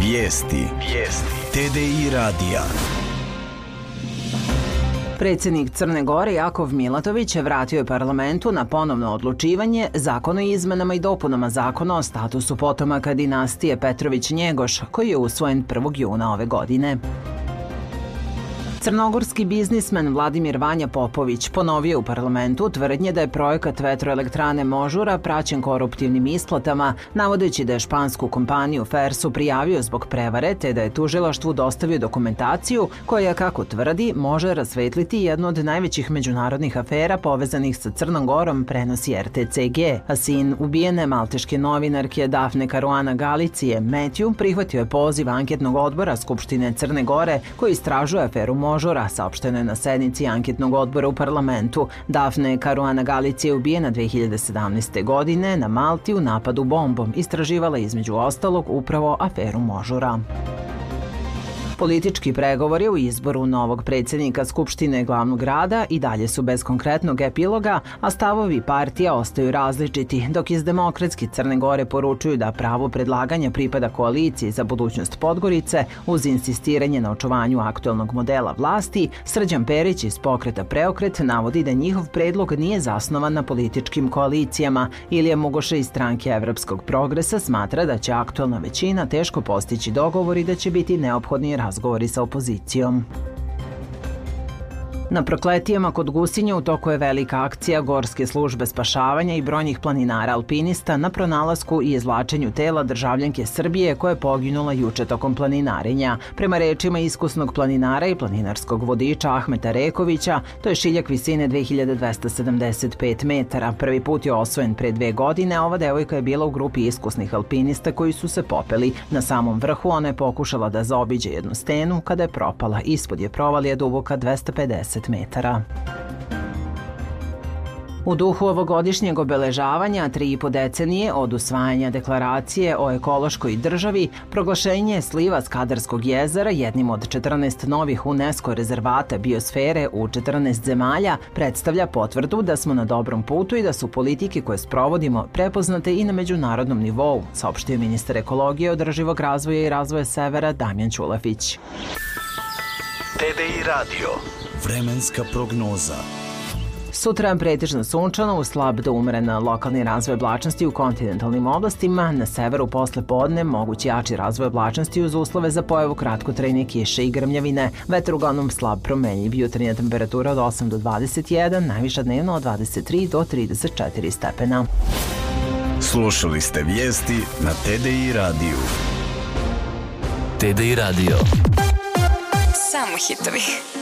Vijesti. TDI radija. Predsjednik Crne Gore Jakov Milatović vratio je parlamentu na ponovno odlučivanje Zakon o izmenama i dopunama Zakona o statusu potomaka dinastije Petrović-Njegoš, koji je usvojen 1. juna ove godine. Crnogorski biznismen Vladimir Vanja Popović ponovio u parlamentu tvrdnje da je projekat vetroelektrane Možura praćen koruptivnim isplatama, navodeći da je špansku kompaniju Fersu prijavio zbog prevare te da je tužilaštvu dostavio dokumentaciju koja, kako tvrdi, može rasvetliti jednu od najvećih međunarodnih afera povezanih sa Crnom Gorom, prenosi RTCG, a sin ubijene malteške novinarke Dafne Karuana Galicije, Matthew, prihvatio je poziv anketnog odbora Skupštine Crne Gore koji istražuje aferu Možura, saopšteno je na sednici anketnog odbora u parlamentu. Dafne Karuana Galicija je ubijena 2017. godine na Malti u napadu bombom. Istraživala između ostalog upravo aferu Možura. Politički pregovori u izboru novog predsjednika Skupštine glavnog grada i dalje su bez konkretnog epiloga, a stavovi partija ostaju različiti, dok iz Demokratske Crne Gore poručuju da pravo predlaganja pripada koaliciji za budućnost Podgorice uz insistiranje na očuvanju aktuelnog modela vlasti. Srđan Perić iz Pokreta Preokret navodi da njihov predlog nije zasnovan na političkim koalicijama. Ilija Mugoša iz Stranke Evropskog progresa smatra da će aktuelna većina teško postići dogovor i da će biti neophodni razgovori sa opozicijom. Na Prokletijama kod Gusinja u toku je velika akcija Gorske službe spašavanja i brojnih planinara alpinista na pronalasku i izvlačenju tela državljanke Srbije koja je poginula juče tokom planinarenja. Prema rečima iskusnog planinara i planinarskog vodiča Ahmeta Rekovića, to je šiljak visine 2275 metara. Prvi put je osvojen pre 2 godine, a ova devojka je bila u grupi iskusnih alpinista koji su se popeli. Na samom vrhu ona je pokušala da zaobiđe jednu stenu kada je propala. Ispod je provalija duboka 250 metara. U duhu ovogodišnjeg obeležavanja 3,5 decenije od usvajanja deklaracije o ekološkoj državi, proglašenje sliva Skadarskog jezera jednim od 14 novih UNESCO rezervata biosfere u 14 zemalja predstavlja potvrdu da smo na dobrom putu i da su politike koje sprovodimo prepoznate i na međunarodnom nivou, saopštio ministar ekologije, održivog razvoja i razvoja severa Damjan Ćulafić. TDI radio. Vremenska prognoza. Sutra pretežno sunčano uz slab do umeren lokalni razvoj oblačnosti u kontinentalnim oblastima. Na severu posle podne mogući jači razvoj oblačnosti uz uslove za pojavu kratkotrajne kiše i grmljavine. Vetar uglavnom slab promenljiv, jutarnja temperatura od 8 do 21, najviša dnevno od 23 do 34 stepena. Slušali ste vijesti na TDI radiju. TDI radio. Samo hitovi.